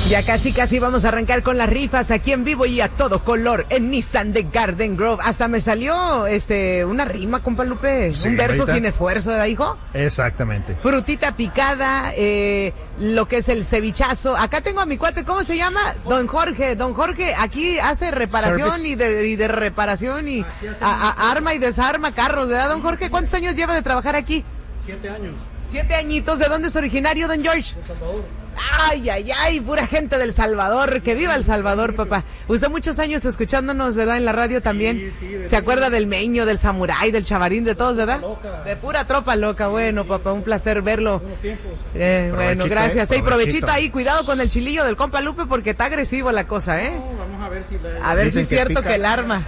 Ya casi vamos a arrancar con las rifas aquí en vivo y a todo color en Nissan de Garden Grove. Hasta me salió una rima, compa Lupe, sí, un verso ahorita. Sin esfuerzo, ¿verdad, hijo? Exactamente. Frutita picada, lo que es el cevichazo. Acá tengo a mi cuate, ¿cómo se llama? Don Jorge. Don Jorge aquí hace reparación y de reparación y arma y desarma carros, ¿verdad, don Jorge? ¿Cuántos años lleva de trabajar aquí? 7 años. 7 añitos. ¿De dónde es originario, don George? De Salvador. Ay, pura gente del Salvador, que viva El Salvador, papá. Usted muchos años escuchándonos, ¿verdad? En la radio también. Sí, ¿Se acuerda del Meño, del Samurái, del Chavarín, de todos, verdad? Loca. De pura tropa loca. Bueno, papá, un placer verlo. Bueno, gracias. Provechito ahí, cuidado con el chilillo del compa Lupe porque está agresivo la cosa, ¿eh? No, vamos a ver si a ver si es cierto que el arma.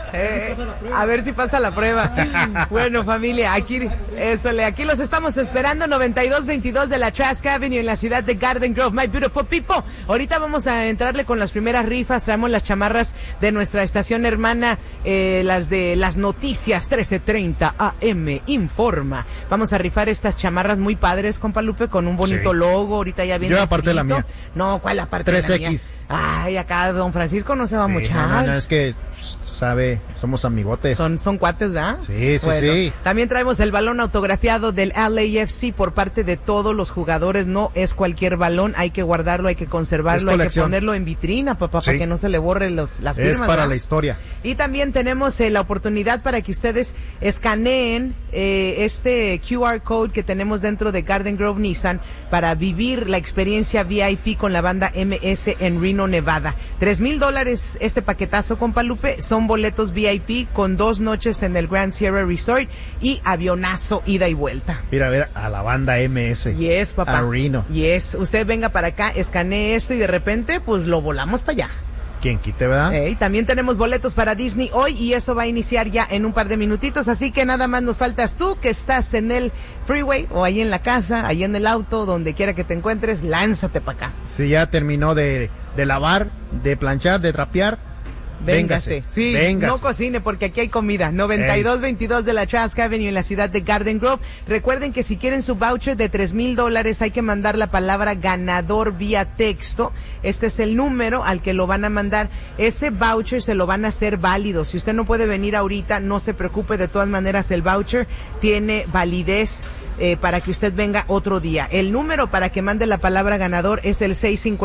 A ver si pasa la prueba. Bueno, familia, aquí los estamos esperando, 9222 de la Trask Avenue en la ciudad de Garden Grove. My beautiful people. Ahorita vamos a entrarle con las primeras rifas. Traemos las chamarras de nuestra estación hermana, las de las noticias 1330 AM Informa. Vamos a rifar estas chamarras muy padres, compa Lupe, con un bonito logo. Ahorita ya viene. Yo aparte de la mía. No, ¿cuál aparte de la mía? 3X. Ay, acá don Francisco no se va a mochar. No, es que sabe, somos amigotes. Son cuates, ¿verdad? Sí. También traemos el balón autografiado del LAFC por parte de todos los jugadores. No es cualquier balón, hay que guardarlo, hay que conservarlo, hay que ponerlo en vitrina, papá, para que no se le borren las firmas. Es para ¿verdad? La historia. Y también tenemos la oportunidad para que ustedes escaneen este QR code que tenemos dentro de Garden Grove Nissan para vivir la experiencia VIP con la banda MS en Reno, Nevada. $3,000 este paquetazo, compa Lupe, son boletos VIP con 2 noches en el Grand Sierra Resort y avionazo ida y vuelta. Mira, a ver, a la banda MS. Yes, papá. A Reno. Yes, usted venga para acá, escanee esto y de repente, pues lo volamos para allá. Quien quite, ¿verdad? También tenemos boletos para Disney hoy y eso va a iniciar ya en un par de minutitos, así que nada más nos faltas tú que estás en el freeway o ahí en la casa, ahí en el auto, donde quiera que te encuentres, lánzate para acá. Si ya terminó de lavar, de planchar, de trapear, véngase. Sí, véngase. No cocine porque aquí hay comida. 9222 de la Trask Avenue en la ciudad de Garden Grove. Recuerden que si quieren su voucher de $3,000 hay que mandar la palabra ganador vía texto. Este es el número al que lo van a mandar. Ese voucher se lo van a hacer válido. Si usted no puede venir ahorita, no se preocupe. De todas maneras, el voucher tiene validez para que usted venga otro día. El número para que mande la palabra ganador es el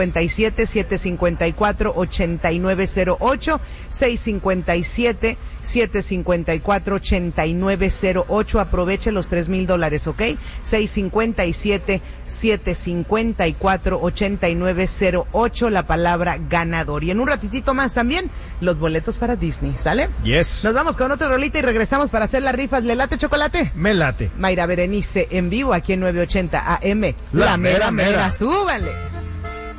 657-754-8908, 657-754-8908. Aproveche los $3,000, ¿ok? 657-754-8908, la palabra ganador. Y en un ratitito más también, los boletos para Disney, ¿sale? Yes. Nos vamos con otra rolita y regresamos para hacer las rifas. ¿Le late chocolate? Me late. Mayra Berenice en vivo aquí en 980 AM. La mera, súbale.